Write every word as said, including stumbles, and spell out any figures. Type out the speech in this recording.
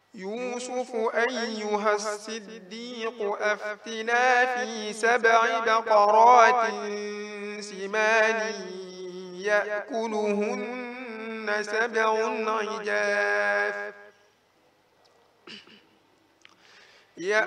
يوسف أيها الصديق أفتنا في سبع بقرات سمان يأكلهن سبع عجاف